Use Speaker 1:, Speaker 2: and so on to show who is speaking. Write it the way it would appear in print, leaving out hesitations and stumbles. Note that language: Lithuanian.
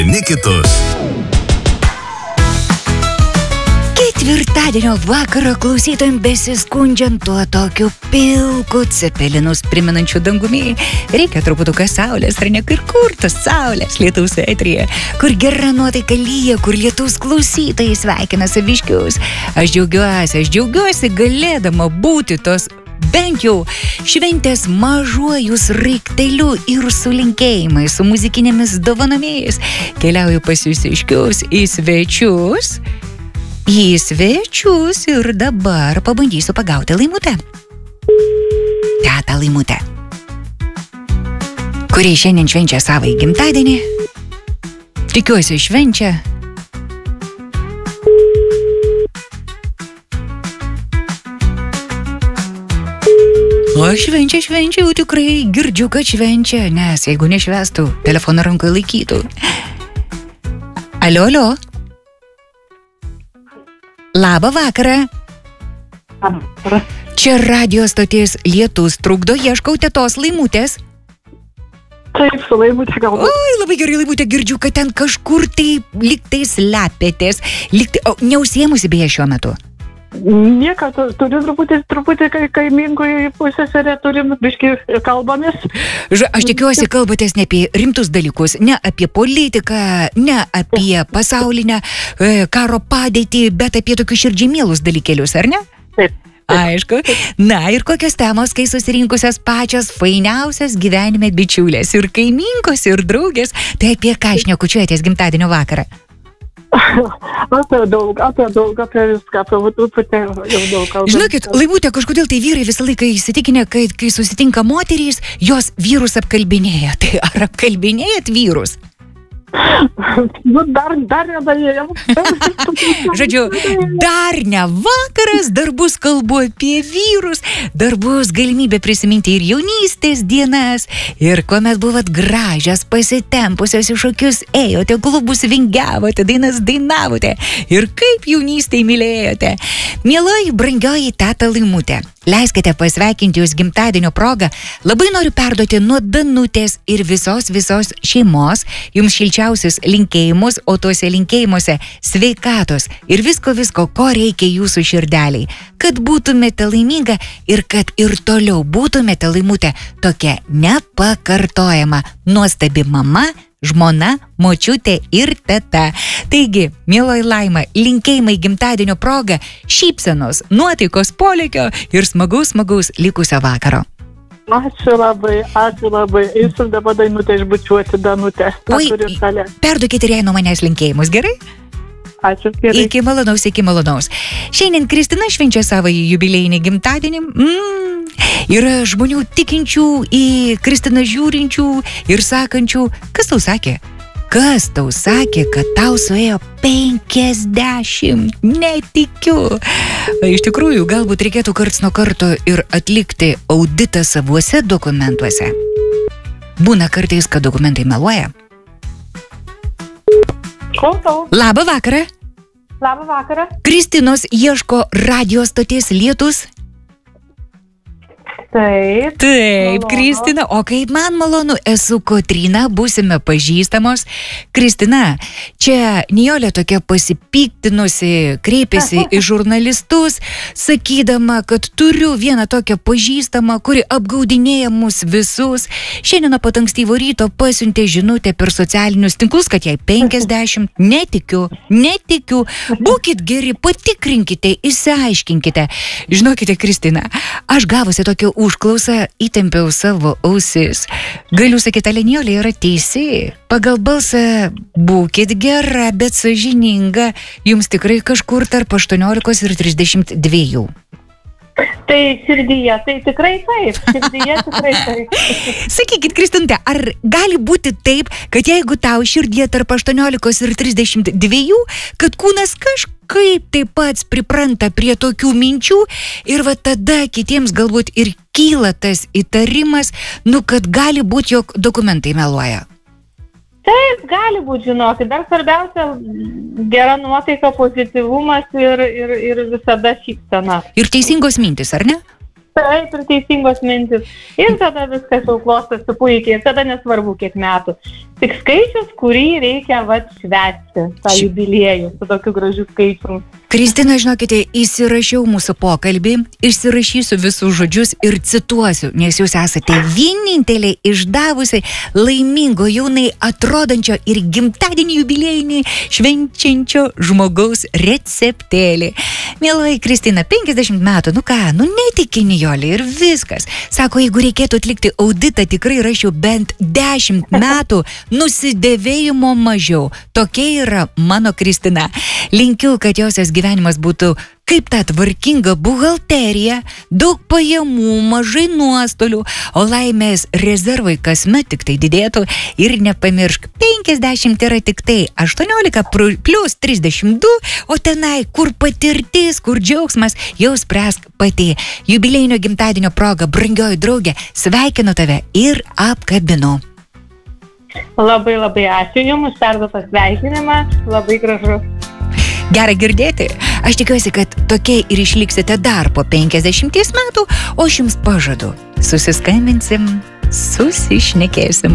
Speaker 1: Ne kitus.
Speaker 2: Ketvirtadienio vakaro klausytojams besiskundžiant tuo tokiu pilku cepelinus primenančiu dangumi. Reikia truputuką saulės, ar ne, kur tas saulės lietaus eteryje, kur gera nuotaika lyja, kur lietaus klausytojai sveikina saviškius. Aš džiaugiuosi galėdama būti tos bent jau šventės mažuoju sraigteliu ir su linkėjimais, su muzikinėmis dovanomis. Keliauju pas jūsiškius į svečius ir dabar pabandysiu pagauti Laimutę. Tetą Laimutę, kuri šiandien švenčia savąjį gimtadienį. Tikiuosi švenčia. O švenčia, jau tikrai girdžiu, kad švenčia, nes jeigu nešvestų, telefoną rankoje laikytų. Alio. Labą vakarą. Čia radijo stoties Lietus trukdo, ieškau tetos Laimutės.
Speaker 3: Taip, su Laimutė galbūt.
Speaker 2: Oi, labai gerai, Laimutė, girdžiu, kad ten kažkur tai liktai slepiatės. Neužsiėmusi beje šiuo metu.
Speaker 3: Nieko, turiu truputį kaimingui pusseserę, turim biškį kalbamės.
Speaker 2: Aš tikiuosi, kalbatės ne apie rimtus dalykus, ne apie politiką, ne apie pasaulinę karo padėtį, bet apie tokius širdžiai mielus dalykėlius, ar ne?
Speaker 3: Taip.
Speaker 2: Aišku. Na ir kokios temos, kai susirinkusios pačios fainiausias gyvenime bičiulės ir kaiminkos ir draugės, tai apie ką šnekučiuojatės gimtadienio vakarą?
Speaker 3: Apie viską, apie truputį jau daug kalbam.
Speaker 2: Žinokit, Laimutė, kažkodėl tai vyrai visą laiką įsitikinę, kad kai susitinka moterys, jos vyrus apkalbinėja. Tai ar apkalbinėjat vyrus?
Speaker 3: Dar nedarėjom.
Speaker 2: Žodžiu, dar ne vakaras, dar bus kalbu apie vyrus, dar bus galimybė prisiminti ir jaunystės dienas, ir kuomet buvot gražios, pasitempusios į šokius ėjote, klubus vingiavote, dainas dainavote, ir kaip jaunystėj mylėjote. Mieloji, brangioji teta Laimutė, leiskite pasveikinti jūs gimtadienio progą. Labai noriu perduoti nuo Danutės ir visos šeimos jums šilčiausius linkėjimus, o tuose linkėjimuose sveikatos ir visko, ko reikia jūsų širdeliai. Kad būtumėte laiminga ir kad ir toliau būtumėte, Laimutė, tokia nepakartojama, nuostabi mama, žmona, močiutė ir teta. Taigi, mieloji Laima, linkėjimai gimtadienio proga, šypsenos, nuotaikos polėkio ir smagaus likusio vakaro.
Speaker 3: Ačiū labai. Eisiu dabar Dainutę išbučiuoti, Danutę.
Speaker 2: Oi, perduokite ir jai nuo manęs linkėjimus, gerai?
Speaker 3: Ačiū, gerai.
Speaker 2: Iki malonaus. Šiandien Kristina švenčia savąjį jubiliejinį gimtadienį. Yra žmonių tikinčių į Kristiną žiūrinčių ir sakančių, kas tau sakė, kad tau suėjo 50? Netikiu. Iš tikrųjų, galbūt reikėtų karts nuo karto ir atlikti auditą savuose dokumentuose. Būna kartais, kad dokumentai meluoja.
Speaker 3: Klausau.
Speaker 2: Labą vakarą. Kristinos ieško radijo stoties Lietus.
Speaker 3: Taip,
Speaker 2: Kristina, o kaip man malonu, esu Kotryna, būsime pažįstamos. Kristina, čia Nijolė tokia pasipiktinusi, kreipėsi į žurnalistus, sakydama, kad turiu vieną tokią pažįstamą, kuri apgaudinėja mus visus. Šiandien pat ankstyvo ryto pasiuntė žinutę per socialinius tinklus, kad jai 50. Netikiu. Būkit geri, patikrinkite, išsiaiškinkite. Žinokite, Kristina, aš gavusi tokią užklausą įtempiau savo ausis. Galiu sakyti, Nijolė yra teisi. Pagal balsą būkit gera, bet sąžininga. Jums tikrai kažkur tarp 18 ir 32.
Speaker 3: Tai širdyje, tai tikrai taip.
Speaker 2: Sakykit, Kristinute, ar gali būti taip, kad jeigu tau širdyje tarp 18 ir 32, kad kūnas kažkaip taip pat pripranta prie tokių minčių ir va tada kitiems galbūt ir kyla tas įtarimas, kad gali būti, jog dokumentai meluoja?
Speaker 3: Taip, gali būti, žinokit. Dar svarbiausia gera nuotaika, pozityvumas ir visada šypsena.
Speaker 2: Ir teisingos mintis, ar ne?
Speaker 3: Taip, ir teisingos mintis. Ir tada viskas jau klostosi puikiai. Ir tada nesvarbu, kiek metų. tik skaičius, kurį reikia švęsti, tą jubiliejų su tokiu gražiu skaičiu.
Speaker 2: Kristina, žinokite, įsirašiau mūsų pokalbį, išsirašysiu visus žodžius ir cituosiu, nes jūs esate vieninteliai išdavusi laimingo, jaunai atrodančio ir gimtadienį jubiliejinį švenčiančio žmogaus receptėlį. Mieloji Kristina, 50 metų, netiki Nijolė ir viskas. Sako, jeigu reikėtų atlikti auditą, tikrai rašiau bent 10 metų nusidėvėjimo mažiau. Tokia yra mano Kristina. Linkiu, kad josios gyvenimas būtų kaip ta tvarkinga buhalterija, daug pajamų, mažai nuostolių, o laimės rezervai kasmet tik tai didėtų. Ir nepamiršk, 50 yra tik tai 18 plus 32, o tenai, kur patirtis, kur džiaugsmas, jau spręsk pati. Jubiliejinio gimtadienio proga, brangioji draugė, sveikinu tave ir apkabinu.
Speaker 3: Labai labai ačiū Jums už perduotą sveikinimą, labai gražu.
Speaker 2: Gera girdėti. Aš tikiuosi, kad tokie ir išliksite dar po 50 metų, o aš jums pažadu, susiskambinsim, susišnekėsim.